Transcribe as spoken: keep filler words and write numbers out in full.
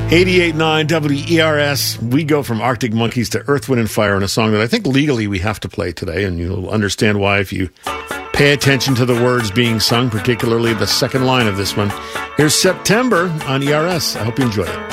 eighty-eight point nine W E R S. We go from Arctic Monkeys to Earth, Wind and Fire in a song that I think legally we have to play today, and you'll understand why if you pay attention to the words being sung, particularly the second line of this one. Here's September on E R S. I hope you enjoy it.